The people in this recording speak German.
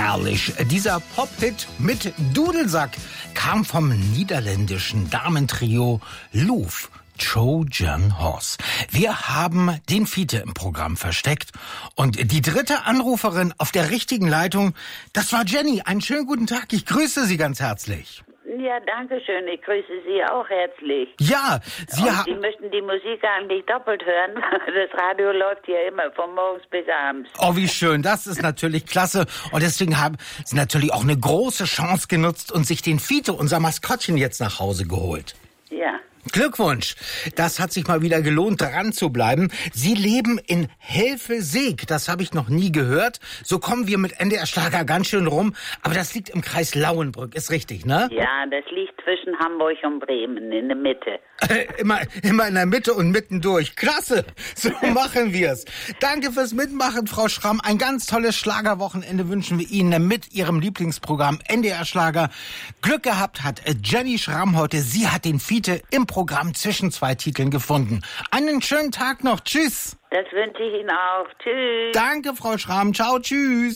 herrlich. Dieser Pop-Hit mit Dudelsack kam vom niederländischen Damentrio Loef. Trojan Horse. Wir haben den Fiete im Programm versteckt und die dritte Anruferin auf der richtigen Leitung, das war Jenny. Einen schönen guten Tag, ich grüße Sie ganz herzlich. Ja, danke schön. Ich grüße Sie auch herzlich. Ja, Sie möchten die Musik eigentlich doppelt hören. Das Radio läuft hier immer von morgens bis abends. Oh, wie schön. Das ist natürlich klasse. Und deswegen haben Sie natürlich auch eine große Chance genutzt und sich den Fiete, unser Maskottchen, jetzt nach Hause geholt. Ja. Glückwunsch. Das hat sich mal wieder gelohnt, dran zu bleiben. Sie leben in Helfeseeg. Das habe ich noch nie gehört. So kommen wir mit NDR Schlager ganz schön rum. Aber das liegt im Kreis Lauenbrück. Ist richtig, ne? Ja, das liegt zwischen Hamburg und Bremen in der Mitte. Immer in der Mitte und mittendurch. Klasse. So machen wir's. Danke fürs Mitmachen, Frau Schramm. Ein ganz tolles Schlagerwochenende wünschen wir Ihnen mit Ihrem Lieblingsprogramm NDR Schlager. Glück gehabt hat Jenny Schramm heute. Sie hat den Fiete im Programm zwischen zwei Titeln gefunden. Einen schönen Tag noch. Tschüss. Das wünsche ich Ihnen auch. Tschüss. Danke, Frau Schramm. Ciao, tschüss.